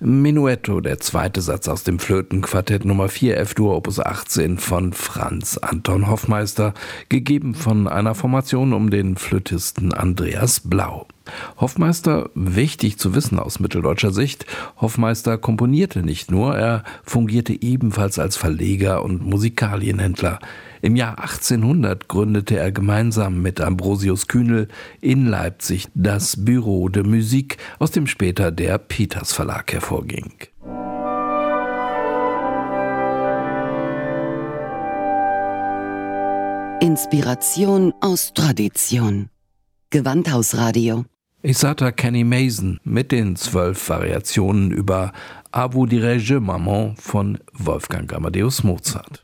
Menuetto, der zweite Satz aus dem Flötenquartett Nummer 4 F-Dur Opus 18 von Franz Anton Hoffmeister, gegeben von einer Formation um den Flötisten Andreas Blau. Hoffmeister, wichtig zu wissen aus mitteldeutscher Sicht, Hoffmeister komponierte nicht nur, er fungierte ebenfalls als Verleger und Musikalienhändler. Im Jahr 1800 gründete er gemeinsam mit Ambrosius Kühnel in Leipzig das Bureau de Musique, aus dem später der Peters Verlag hervorging. Inspiration aus Tradition. Gewandhausradio. Isata Kenny Mason mit den 12 Variationen über A vous dirai-je, Maman von Wolfgang Amadeus Mozart.